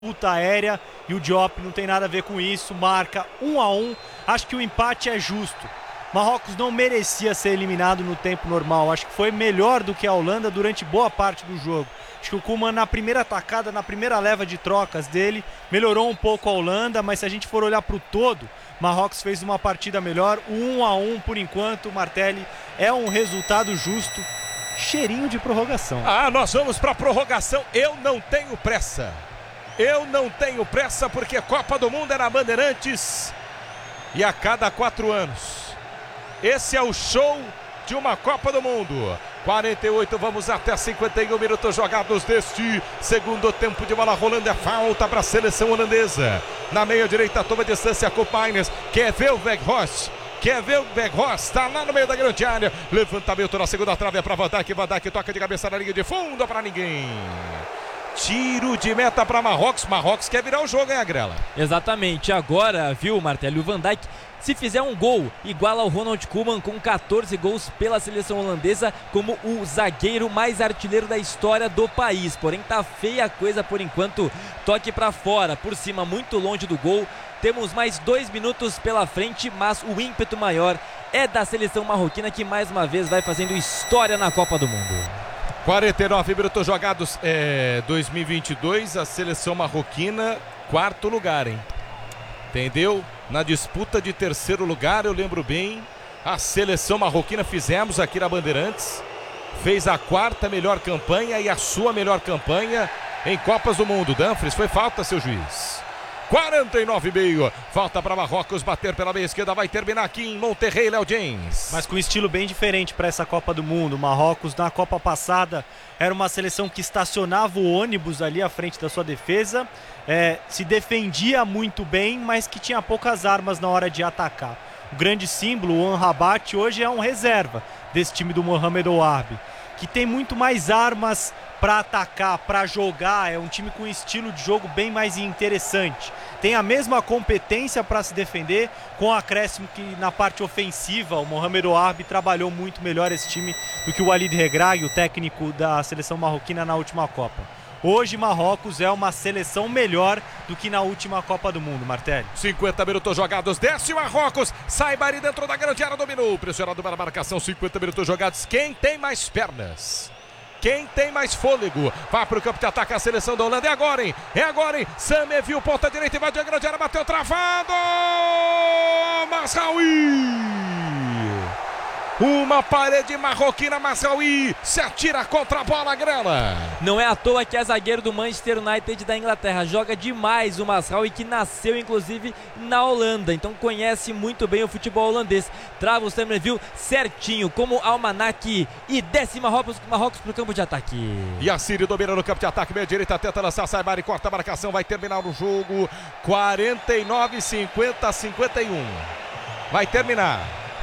disputa aérea e o Diop não tem nada a ver com isso, marca 1-1. Acho que o empate é justo. Marrocos não merecia ser eliminado no tempo normal. Acho que foi melhor do que a Holanda durante boa parte do jogo. Acho que o Koeman, na primeira atacada, na primeira leva de trocas dele, melhorou um pouco a Holanda, mas se a gente for olhar para o todo, Marrocos fez uma partida melhor. O 1-1, por enquanto, Martelli, é um resultado justo. Cheirinho de prorrogação. Nós vamos para a prorrogação. Eu não tenho pressa. Eu não tenho pressa porque a Copa do Mundo é na Bandeirantes e a cada 4 anos. Esse é o show de uma Copa do Mundo. 48, vamos até 51 minutos jogados deste segundo tempo de bola rolando. É falta para a seleção holandesa. Na meia direita, toma distância com o Paines. Quer ver o Weghorst? Quer ver o Weghorst? Está lá no meio da grande área. Levantamento na segunda trave é para Van Dijk. Van Dijk toca de cabeça na linha de fundo para ninguém. Tiro de meta para Marrocos. Marrocos quer virar o jogo, hein, Agrela? Exatamente. Agora, viu, Martelli, o Van Dijk, se fizer um gol, iguala ao Ronald Koeman com 14 gols pela seleção holandesa como o zagueiro mais artilheiro da história do país. Porém, tá feia a coisa por enquanto. Toque para fora, por cima, muito longe do gol. Temos mais 2 minutos pela frente, mas o ímpeto maior é da seleção marroquina, que mais uma vez vai fazendo história na Copa do Mundo. 49 minutos jogados, 2022, a seleção marroquina, 4º lugar, hein? Entendeu? Na disputa de 3º lugar, eu lembro bem, a seleção marroquina fizemos aqui na Bandeirantes, fez a 4ª melhor campanha e a sua melhor campanha em Copas do Mundo. Dumfries, foi falta, seu juiz. 49,5. Falta para Marrocos bater pela meia esquerda. Vai terminar aqui em Monterrey, Léo James. Mas com um estilo bem diferente para essa Copa do Mundo. Marrocos, na Copa passada, era uma seleção que estacionava o ônibus ali à frente da sua defesa. Se defendia muito bem, mas que tinha poucas armas na hora de atacar. O grande símbolo, o Amrabat, hoje é um reserva desse time do Mohamed Ouarbi, que tem muito mais armas para atacar, para jogar. É um time com um estilo de jogo bem mais interessante. Tem a mesma competência para se defender, com o acréscimo que na parte ofensiva o Mohamed Ouarbi trabalhou muito melhor esse time do que o Walid Regragui, o técnico da seleção marroquina na última Copa. Hoje Marrocos é uma seleção melhor do que na última Copa do Mundo, Martelli. 50 minutos jogados, desce o Marrocos, sai Bari dentro da grande área, dominou, pressionado para a marcação, 50 minutos jogados. Quem tem mais pernas? Quem tem mais fôlego? Vai para o campo de ataque a seleção da Holanda. É agora, hein? É agora, hein? Samé viu ponta direita, invadiu a grande área, bateu travado! Mazraoui! Uma parede marroquina, Mazraoui se atira contra a bola, Grela. Não é à toa que é zagueiro do Manchester United da Inglaterra. Joga demais o Mazraoui, que nasceu inclusive na Holanda. Então conhece muito bem o futebol holandês. Trava o Sammerville certinho, como Almanac, e desce Marrocos para o campo de ataque. E a Síria domina no campo de ataque. Meia direita tenta lançar, Saibari corta a marcação. Vai terminar o jogo. 49, 50, 51. Vai terminar.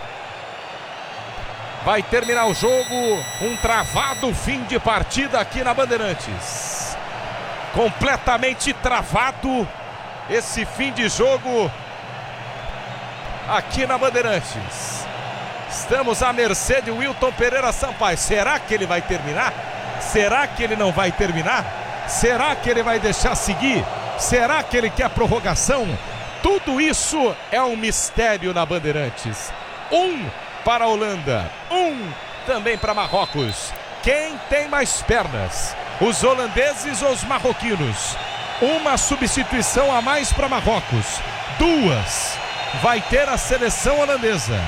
Vai terminar o jogo, um travado fim de partida aqui na Bandeirantes. Completamente travado esse fim de jogo aqui na Bandeirantes. Estamos à mercê de Wilton Pereira Sampaio. Será que ele vai terminar? Será que ele não vai terminar? Será que ele vai deixar seguir? Será que ele quer prorrogação? Tudo isso é um mistério na Bandeirantes. Para a Holanda, também para Marrocos. Quem tem mais pernas? Os holandeses ou os marroquinos? Uma substituição a mais para Marrocos. 2 vai ter a seleção holandesa.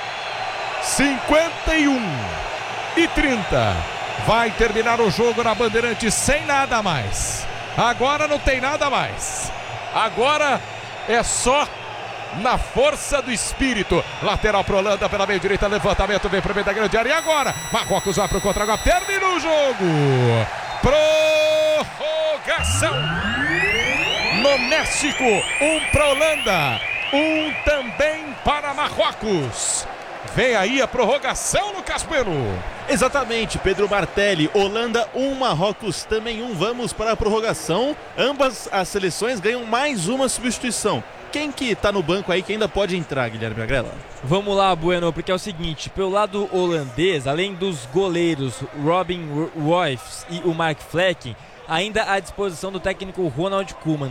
51 e 30. Vai terminar o jogo na Bandeirantes sem nada mais. Agora não tem nada mais. Agora é só na força do espírito. Lateral para Holanda pela meia direita, levantamento, vem para o meio da grande área. E agora, Marrocos vai para o contra-golpe. Termina o jogo. Prorrogação. No México, 1 para Holanda, 1 também para Marrocos. Vem aí a prorrogação, Lucas Bueno. Exatamente, Pedro Martelli. Holanda 1, Marrocos também 1. Vamos para a prorrogação. Ambas as seleções ganham mais uma substituição. Quem que tá no banco aí que ainda pode entrar, Guilherme Agrela? Vamos lá, Bueno, porque é o seguinte, pelo lado holandês, além dos goleiros Robin Royce e o Mark Flecken, ainda à disposição do técnico Ronald Koeman.